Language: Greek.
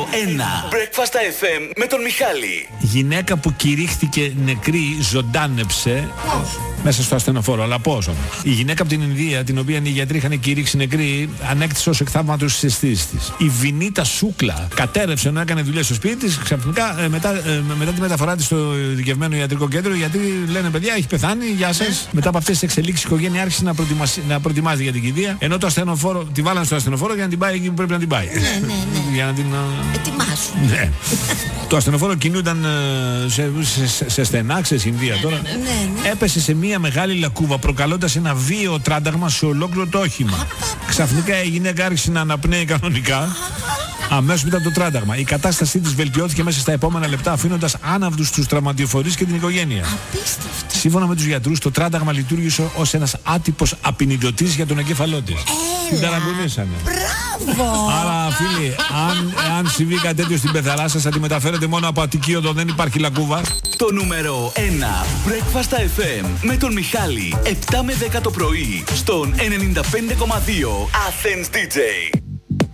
Breakfast FM με τον Μιχάλη. Γυναίκα που κηρύχθηκε νεκρή ζωντάνεψε. Μέσα στο ασθενοφόρο, αλλά πώς όμως. Η γυναίκα από την Ινδία, την οποία οι γιατροί είχαν κηρύξει νεκρή, ανέκτησε ως εκθαύματος τις αισθήσεις της. Η Βινίτα Σούκλα κατέρευσε ενώ έκανε δουλειές στο σπίτι της. Ξαφνικά, μετά τη μεταφορά της στο ειδικευμένο ιατρικό κέντρο, οι γιατροί λένε: παιδιά, έχει πεθάνει, γεια σας. Μετά από αυτές τις εξελίξεις, η οικογένεια άρχισε να προετοιμάζει για την κηδεία. Ενώ το ασθενοφόρο, τη βάλανε στο ασθενοφόρο για να την πάει εκεί που πρέπει να την πάει. Ναι. Για να την. Ετοιμάσου. Ναι. Το ασθενοφόρο κινούνταν σε στενά, ξέρεις, Ινδία τώρα. Ναι. Έπεσε σε μία μεγάλη λακκούβα, προκαλώντας ένα βίαιο τράνταγμα σε ολόκληρο το όχημα. Ξαφνικά η γυναίκα άρχισε να αναπνέει κανονικά. Αμέσως μετά το τράνταγμα. Η κατάστασή της βελτιώθηκε μέσα στα επόμενα λεπτά, αφήνοντας άναυδους τους τραυματιοφορείς και την οικογένεια. Απίστευτο. Σύμφωνα με τους γιατρούς, το τράνταγμα λειτουργήσε ως ένας άτυπος απεινιδωτής για τον εγκέφαλό της. Την ταρακουνήσανε. Μπράβο. Άρα, φίλοι, αν συμβεί κάτι τέτοιο στην πεθαρά σας, θα τη μεταφέρετε μόνο από Αττική Οδό, δεν υπάρχει λακκούβα. Το νούμερο 1 Breakfast FM με τον Μιχάλη. 7 με 10 το πρωί στον 95,2 Athens DJ.